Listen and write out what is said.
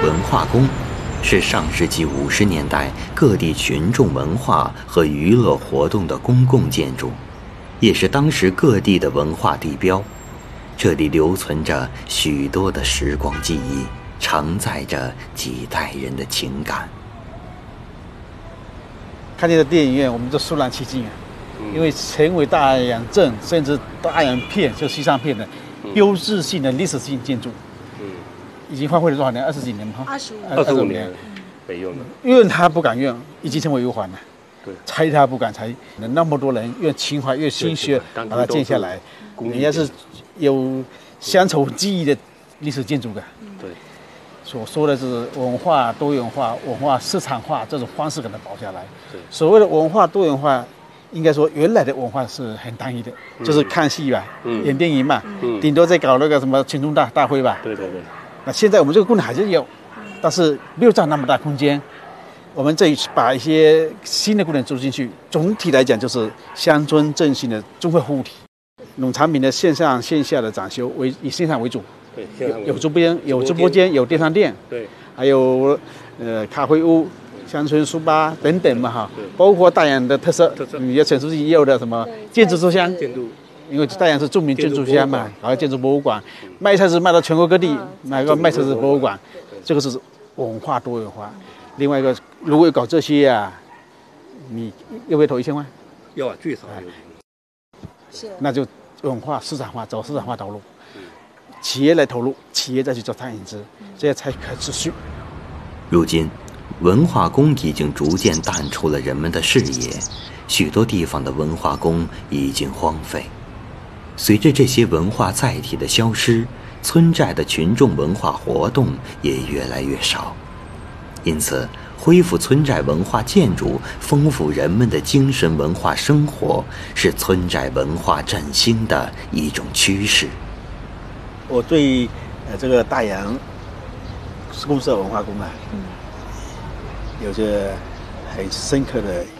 文化宫是上世纪50年代各地群众文化和娱乐活动的公共建筑，也是当时各地的文化地标。这里留存着许多的时光记忆，承载着几代人的情感。 看见的电影院，我们就肃然起敬啊！因为成为大洋镇甚至大洋片，就西藏片的标志性的历史性建筑。已经荒废了多少年？20几年吗 ？25年，没用了。 用它不敢用，已经成为忧患了。 对， 拆它不敢拆，那么多人越情怀越心血把它建下来，人家是有乡愁记忆的历史建筑的。 对， 所说的是文化多元化、文化市场化这种方式给它保下来。 对， 所谓的文化多元化，应该说原来的文化是很单一的，就是看戏吧，演电影嘛，顶多再搞那个什么群众大会吧。 对对对。 那现在我们这个功能还是有，但是没有占那么大空间。我们这一次把一些新的功能注入进去，总体来讲就是乡村振兴的综合服务体。农产品的线上线下的展修以线上为主， 对， 有直播间，有电商店， 对， 还有咖啡屋、乡村书吧等等嘛哈，包括大洋的特色，也陈书记也有的什么建筑书香。因为大洋是著名建筑乡嘛，搞个建筑博物馆，卖菜是卖到全国各地，买个卖菜是博物馆，这个是文化多元化。另外一个，如果搞这些啊，你要不要投1000万？ 要啊，最少是。那就文化市场化，走市场化道路，企业来投入，企业再去做餐饮资，这些才可持续。 如今，文化宫已经逐渐淡出了人们的视野，许多地方的文化宫已经荒废。随着这些文化载体的消失，村寨的群众文化活动也越来越少。因此，恢复村寨文化建筑，丰富人们的精神文化生活，是村寨文化振兴的一种趋势。 我对这个大洋公社文化宫啊，有着很深刻的